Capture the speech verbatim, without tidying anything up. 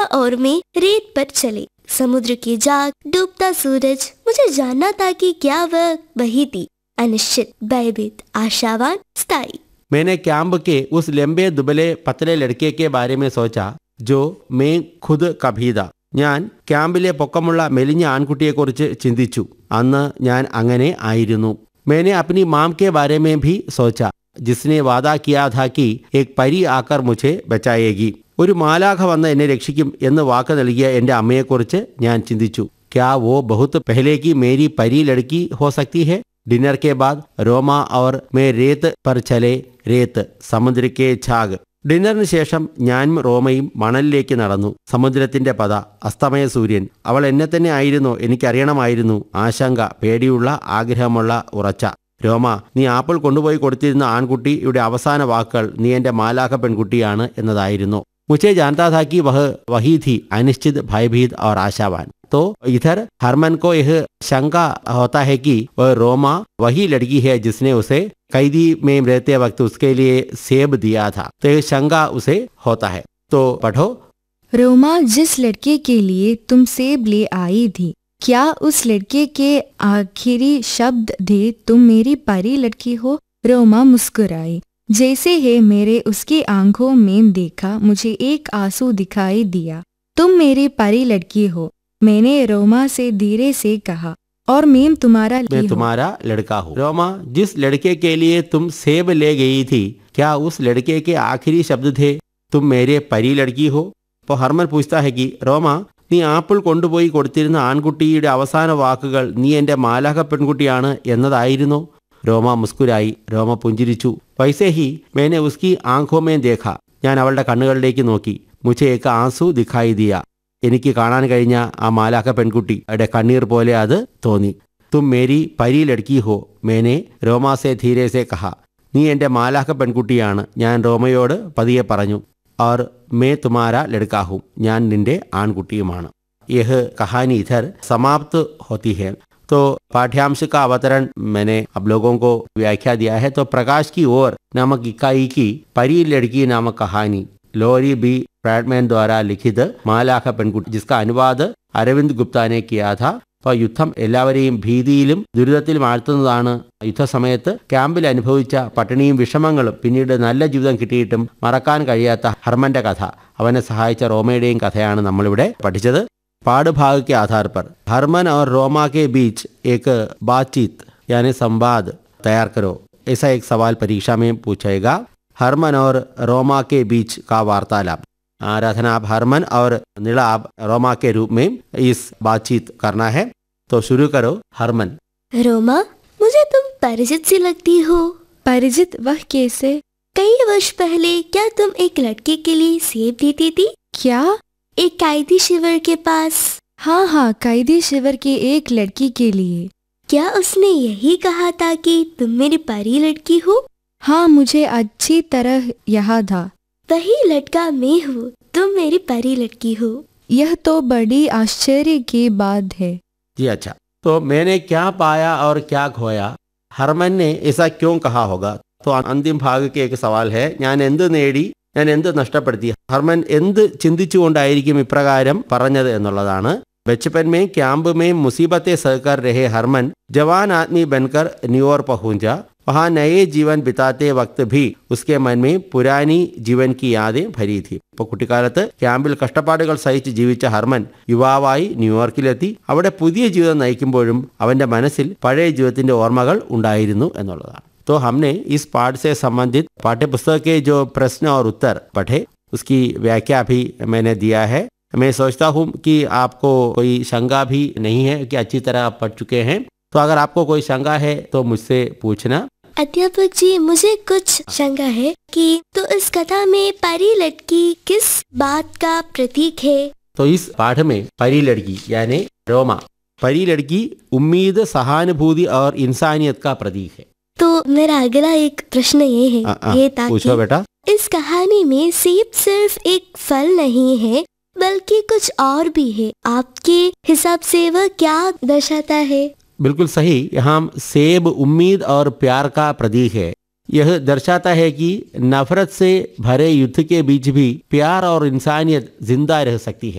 और मैं रेत पर चले। समुद्र की जाग, डूबता सूरज, मुझे जानना था कि क्या वह वही थी, अनिश्चित, भयभीत, आशावान, स्थायी। मैंने कैंप के उस लंबे दुबले पतले लड़के के बारे में सोचा जो मैं खुद कभी था. ഞാൻ ക്യാമ്പിലെ പൊക്കമുള്ള മെലിഞ്ഞ ആൺകുട്ടിയെക്കുറിച്ച് ചിന്തിച്ചു. അന്ന് ഞാൻ അങ്ങനെ ആയിരുന്നു. मैंने अपनी माम के बारे में भी सोचा जिसने वादा किया था कि एक परी आकर मुझे बचाएगी. ഒരു മാലാഖ വന്ന് എന്നെ രക്ഷിക്കും എന്ന് വാക്ക് നൽകിയ എൻ്റെ അമ്മയെക്കുറിച്ച് ഞാൻ ചിന്തിച്ചു. क्या वो बहुत पहले की मेरी परी लड़की हो सकती है? डिनर के बाद रोमा और मैं रेत पर चले. रेत സമുദ്ര के ഛാഗ്. ഡിന്നറിന് ശേഷം ഞാനും റോമയും മണലിലേക്ക് നടന്നു. സമുദ്രത്തിന്റെ പത, അസ്തമയ സൂര്യൻ. അവൾ എന്നെ തന്നെ ആയിരുന്നോ? എനിക്കറിയണമായിരുന്നു. ആശങ്ക, പേടിയുള്ള, ആഗ്രഹമുള്ള, ഉറച്ച. രോമ, നീ ആപ്പിൾ കൊണ്ടുപോയി കൊടുത്തിരുന്ന ആൺകുട്ടിയുടെ അവസാന വാക്കുകൾ നീ എൻ്റെ മാലാഖ പെൺകുട്ടിയാണ് എന്നതായിരുന്നു. मुझे जानता था कि वह वही थी, अनिश्चित, भयभीत और आशावान. तो इधर हरमन को यह शंका होता है कि वह रोमा वही लड़की है जिसने उसे कैदी में रहते वक्त उसके लिए सेब दिया था. तो यह शंका उसे होता है. तो पढ़ो. रोमा, जिस लड़के के लिए तुम सेब ले आई थी, क्या उस लड़के के आखिरी शब्द थे तुम मेरी परी लड़की हो? रोमा मुस्कुराई. जैसे है मेरे उसकी आंखों में देखा, मुझे एक आंसू दिखाई दिया. तुम मेरी परी लड़की हो, मैंने रोमा से धीरे से कहा, और मैं तुम्हारा मैं तुम्हारा लड़का हूँ. रोमा, जिस लड़के के लिए तुम सेब ले गई थी, क्या उस लड़के के आखिरी शब्द थे तुम मेरे परी लड़की हो? അപ്പോൾ ഹർമൻ पूछता है कि रोमा, നീ ആപ്പിൾ കൊണ്ടുപോയി കൊടുത്തിരുന്ന ആൺകുട്ടിയുടെ അവസാന വാക്കുകൾ നീ എൻ്റെ മാലാഖ പെൺകുട്ടിയാണ് എന്നതായിരുന്നോ? रोमा मुस्कुराई. रोमा പുഞ്ചിരിച്ചു. वैसे ही मैंने उसकी आंखों में देखा. ഞാൻ അവളുടെ കണ്ണുകളിലേക്ക് നോക്കി. मुझे एक आंसू दिखाई दिया. എനിക്ക് കാണാൻ കഴിഞ്ഞ ആ മാലാഖ പെൺകുട്ടിയുടെ കണ്ണീർ പോലെ അത് തോന്നി. തും മേരി പരി ലഡ്കി ഹോ, മേനെ रोमा से धीरे से कहा. നീ എൻ്റെ മാലാഖ പെൺകുട്ടിയാണ്, ഞാൻ റോമയോട് പതിയെ പറഞ്ഞു. और मैं तुम्हारा लड़का हूँ, ഞാൻ നിന്റെ ആൺകുട്ടിയുമാണ്. यह कहानी इधर समाप्त होती है. तो पाठ्यांश का अवतरण मैंने अब लोगों को व्याख्या दिया है. तो प्रकाश की ओर नामक इकाई की परी लड़की नामक कहानी ലോറി ബി ഫ്രാഡ്മാൻ द्वारा लिखित മാലാഖ പെൺകുട്ടി, जिसका अनुवाद അരവിന്ദ് ഗുപ്ത ने किया था. അപ്പോൾ യുദ്ധം എല്ലാവരെയും ഭീതിയിലും ദുരിതത്തിലും ആഴ്ത്തുന്നതാണ്. യുദ്ധസമയത്ത് ക്യാമ്പിൽ അനുഭവിച്ച പട്ടിണിയും വിഷമങ്ങളും പിന്നീട് നല്ല ജീവിതം കിട്ടിയിട്ടും മറക്കാൻ കഴിയാത്ത ഹർമന്റെ കഥ, അവനെ സഹായിച്ച റോമയുടെയും കഥയാണ് നമ്മളിവിടെ പഠിച്ചത്. पाठभाग के आधार पर हरमन और रोमा के बीच एक बातचीत यानी संवाद तैयार करो. ऐसा एक सवाल परीक्षा में पूछेगा. हरमन और रोमा के बीच का वार्तालाप. आराधना आप हरमन और नीला आप रोमा के रूप में इस बातचीत करना है. तो शुरू करो. हरमन. रोमा, मुझे तुम परिचित सी लगती हो. परिचित? वह कैसे? कई वर्ष पहले क्या तुम एक लड़के के लिए सेब देती थी? क्या? एक कैदी शिविर के पास. हाँ हाँ, कैदी शिविर की एक लड़की के लिए. क्या उसने यही कहा था कि तुम मेरी परी लड़की हो? हाँ, मुझे अच्छी तरह याद था. वही लड़का मैं हूँ, तुम मेरी परी लड़की हो. यह तो बड़ी आश्चर्य की बात है. जी अच्छा, तो मैंने क्या पाया और क्या खोया? हरमन ने ऐसा क्यों कहा होगा? तो अंतिम भाग के एक सवाल है. ഞാൻ എന്ത് നേടി, ഞാൻ എന്ത് നഷ്ടപ്പെടുത്തി? ഹർമൻ എന്ത് ചിന്തിച്ചുകൊണ്ടായിരിക്കും ഇപ്രകാരം പറഞ്ഞത് എന്നുള്ളതാണ്. बचपन में कैंप में मुसीबतें सहकर रहे हरमन जवान आदमी बनकर न्यूयॉर्क पहुंचा. वहाँ नए जीवन बिताते वक्त भी उसके मन में पुरानी जीवन की यादें भरी थी. ഇപ്പോൾ കുട്ടിക്കാലത്ത് ക്യാമ്പിൽ കഷ്ടപ്പാടുകൾ സഹിച്ച് ജീവിച്ച ഹർമൻ യുവാവായി ന്യൂയോർക്കിലെത്തി. അവിടെ പുതിയ ജീവിതം നയിക്കുമ്പോഴും അവൻ്റെ മനസ്സിൽ പഴയ ജീവിതത്തിൻ്റെ ഓർമ്മകൾ ഉണ്ടായിരുന്നു എന്നുള്ളതാണ്. तो हमने इस पाठ से संबंधित पाठ्य पुस्तक के जो प्रश्न और उत्तर पढ़े उसकी व्याख्या भी मैंने दिया है. मैं सोचता हूँ कि आपको कोई शंका भी नहीं है कि अच्छी तरह आप पढ़ चुके हैं. तो अगर आपको कोई शंका है तो मुझसे पूछना. अध्यापक जी, मुझे कुछ शंका है कि तो इस कथा में परी लड़की किस बात का प्रतीक है? तो इस पाठ में परी लड़की यानी रोमा, परी लड़की उम्मीद, सहानुभूति और इंसानियत का प्रतीक है. तो मेरा अगला एक प्रश्न ये है, आ, आ, ये ताकि पूछो बेटा. इस कहानी में सेब सिर्फ एक फल नहीं है बल्कि कुछ और भी है. आपके हिसाब से वह क्या दर्शाता है? बिल्कुल सही. यहाँ सेब उम्मीद और प्यार का प्रतीक है. यह दर्शाता है कि नफरत से भरे युद्ध के बीच भी प्यार और इंसानियत जिंदा रह सकती है.